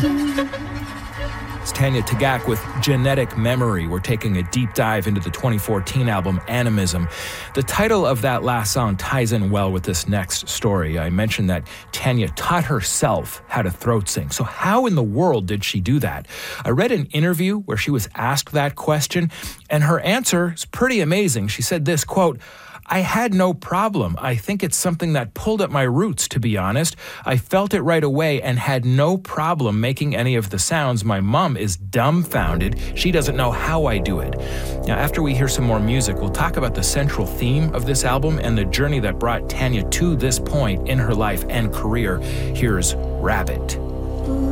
It's Tanya Tagaq with Genetic Memory. We're taking a deep dive into the 2014 album Animism. The title of that last song ties in well with this next story. I mentioned that Tanya taught herself how to throat sing. So how in the world did she do that? I read an interview where she was asked that question, and her answer is pretty amazing. She said this, quote, "I had no problem. I think it's something that pulled at my roots, to be honest. I felt it right away and had no problem making any of the sounds. My mom is dumbfounded. She doesn't know how I do it." Now, after we hear some more music, we'll talk about the central theme of this album and the journey that brought Tanya to this point in her life and career. Here's Rabbit.